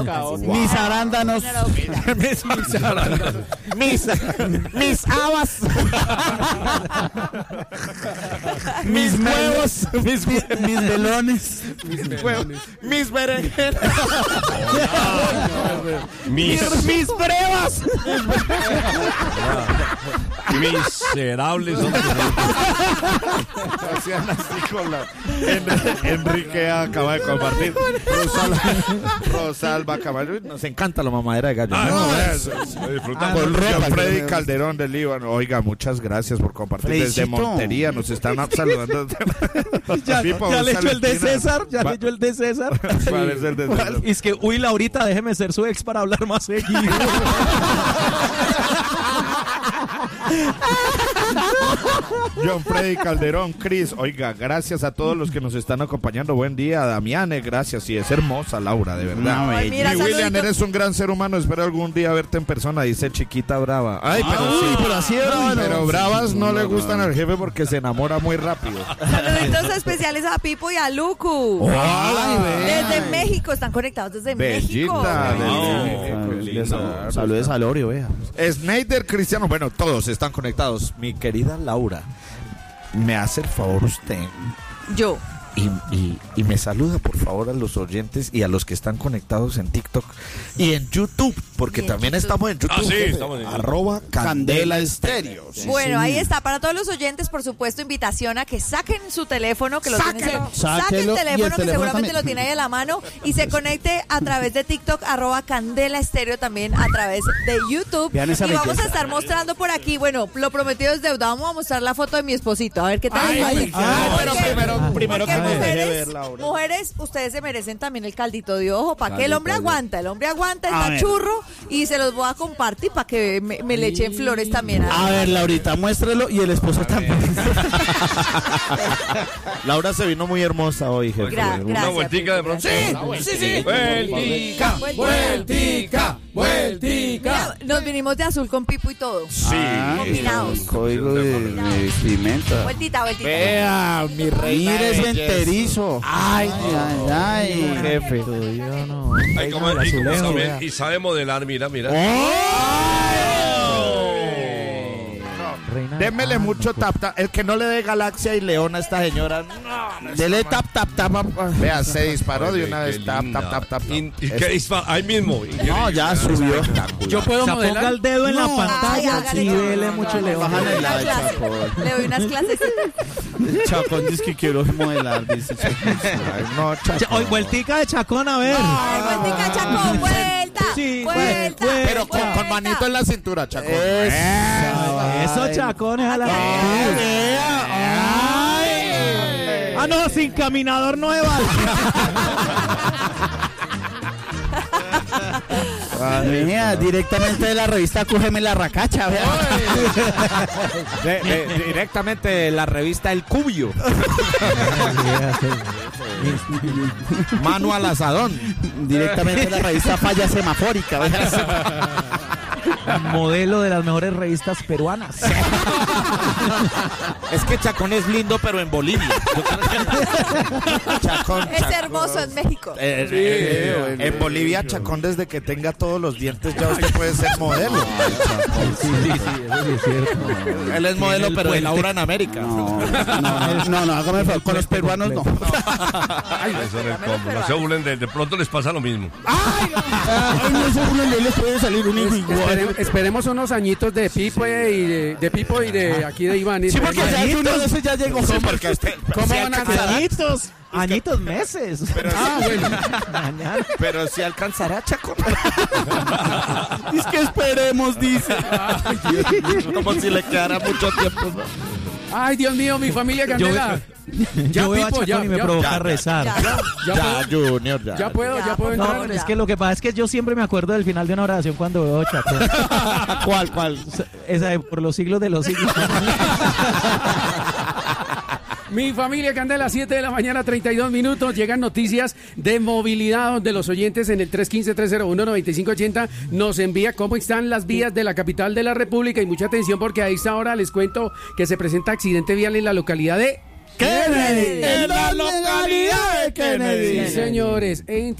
Mis arándanos. Mis habas. Mis huevos. Mis melones. Mis berenjenas. Mis brevas. Miserables. Hacían así con la... Enrique acaba de compartir. Rosalba Caballo. Nos encanta la mamadera de gallo. Con Freddy Calderón del Líbano. Oiga, muchas gracias por compartir. Desde Montería nos están saludando. Ya leyó el de César. ¿Cuál es el de César? Es que, uy, Laurita, déjeme ser su ex para hablar más seguido. John Freddy Calderón, Cris, oiga, gracias a todos los que nos están acompañando. Buen día, Damiane, gracias. Y es hermosa, Laura, de verdad. Ay, mira, y William, saludito. eres un gran ser humano. Espero algún día verte en persona, dice Chiquita Brava. Ay, pero sí. Pero así de brava, Pero no. bravas no le gustan al jefe porque se enamora muy rápido. Saluditos especiales a Pipo y a Lucu. Desde México, están conectados desde México. Bellita. Saludes a Lorio, vea. Snyder Cristiano, bueno, todos están conectados. Mi querida Laura, me hace el favor usted Yo. y me saluda por favor a los oyentes y a los que están conectados en TikTok y en YouTube, porque Y en también YouTube. estamos en YouTube. Ah, sí, estamos en YouTube. @Candela Estéreo. Bueno, ahí está. Para todos los oyentes, por supuesto, invitación a que saquen su teléfono, que lo tienen. Saquen el Sáquelo, y el teléfono, que teléfono seguramente también. lo tiene ahí a la mano, y se conecte a través de TikTok, @Candela Estéreo, tamén a través de YouTube. Vean esa Y vamos belleza. a estar mostrando por aquí, bueno, lo prometido es deuda. Vamos a mostrar la foto de mi esposito. A ver qué tal. Pero primero Porque que nos deje ver, mujeres, Laura. mujeres, ustedes se merecen también el caldito de ojo. ¿Para que el hombre aguanta? El hombre aguanta, A está ver. churro, y se los voy a compartir para que me le echen flores también. A ver, Laurita, muéstrelo y el esposo también. Laura se vino muy hermosa hoy, jefe. Gracias. Una vueltica de pronto. Sí. Vueltica, vueltica, vueltica. Nos vinimos de azul con Pipo y todo. Sí. Combinados. Código de vestimenta. Vueltita. Vea, mi reina. Mire, es belleza. enterizo. Ay, jefe. Ay, como y sabe modelar, mira. Démele mucho tap. El que no le dé Galaxia y León a esta señora. Dele tap. Vea, se disparó de una vez. Tap. ¿Y qué dispara? Ahí mismo. No, ya subió. Yo puedo modelar. Ponga el dedo en la pantalla hágale, y hágale. dele mucho Le león. doy una clase. Le doy unas clases. Chacón dice que quiero modelar, dice Chacón. No, Hoy vueltica de Chacón, a ver. Ay, vueltica, Chacón, vuelta. Sí, Vuelta. Pero con manito en la cintura, Chacón. Eso, Chacón, es a la Ah, no, sin caminador no es Venía directamente de la revista Cógeme la Racacha, vea. Directamente de la revista El Cubio. Mano al asadón. Directamente de la revista Falla Semafórica, vea. Modelo de las mejores revistas peruanas. Es que Chacón es lindo, pero en Bolivia. Chacón. Es hermoso en México. En Bolivia, Chacón, desde que tenga todos los dientes, ya usted puede ser modelo. Sí, eso sí es cierto. Él es modelo, el pero de puente. Laura en América. No, hágame el favor, con los peruanos no. Ay, eso era el combo. No se burlen, de pronto les pasa lo mismo. No se burlen, les puede salir un hijo igual. Esperemos unos añitos de Pipo y de Pipo y de aquí de Iván. Sí, porque ya uno de esos ya llegó. Sí, porque ¿Cómo si van a alcanzará- añitos? Añitos, meses. bueno. Mañana. Pero si alcanzará, Chacón. Es que esperemos, dice. Como si le quedara mucho tiempo. ¿No? Ay, Dios mío, mi familia Candela. Yo veo a Pipo, Chacón y me provoca ya, rezar. Ya, Junior, ya. Ya puedo por No, entrar. es que lo que pasa es que yo siempre me acuerdo del final de una oración cuando veo a Chacón. ¿Cuál? Esa de por los siglos de los siglos. Mi familia Candela, 7 de la mañana, 32 minutos. Llegan noticias de movilidad donde los oyentes en el 315-301-9580 nos envía cómo están las vías de la capital de la República. Y mucha atención porque a esta hora les cuento que se presenta accidente vial en la localidad de Kennedy. En la localidad de Kennedy. Sí, señores.